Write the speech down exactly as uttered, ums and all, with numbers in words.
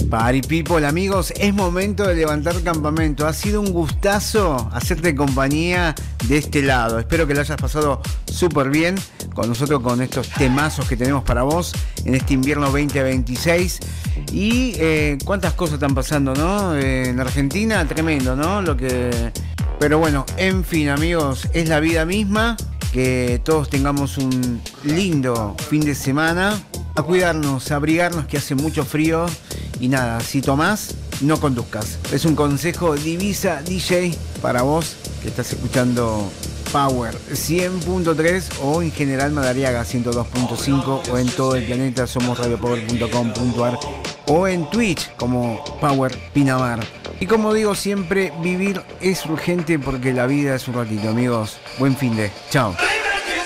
Party people, amigos, es momento de levantar campamento. Ha sido un gustazo hacerte compañía de este lado. Espero que lo hayas pasado súper bien con nosotros, con estos temazos que tenemos para vos en este invierno veinte veintiséis. Y eh, cuántas cosas están pasando, ¿no? Eh, en Argentina, tremendo, ¿no? Lo que... Pero bueno, en fin, amigos, es la vida misma. Que todos tengamos un lindo fin de semana. A cuidarnos, a abrigarnos, que hace mucho frío. Y nada, si tomás, no conduzcas. Es un consejo Divisa D J para vos que estás escuchando Power cien punto tres o en general Madariaga ciento dos punto cinco o en todo el planeta somos radio power punto com punto a r o en Twitch como Power Pinamar. Y como digo siempre, vivir es urgente porque la vida es un ratito, amigos. Buen fin de. Chao.